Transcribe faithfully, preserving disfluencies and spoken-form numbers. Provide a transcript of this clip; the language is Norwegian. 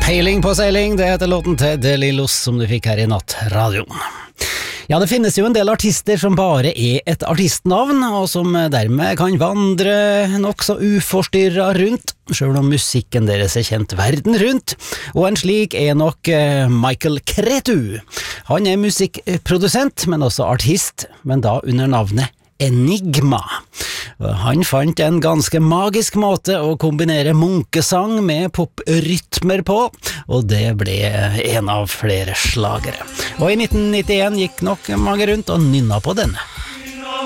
Peiling på seiling, det heter låten til De Lillos som du fikk her i nattradioen. Ja, det finnes jo en del artister som bare er et artistnavn, og som dermed kan vandre nokså uforstyrret rundt, selv om musikken deres er kjent verden rundt. Og en slik er nok Michael Cretu. Han er musikkprodusent, men også artist, men da under navnet Enigma. Han fant en ganske magisk måte å kombinere munkesang med poprytmer på, og det ble en av flere slagere. Og i nitten nittien gikk nok mange rundt og nynna på denne.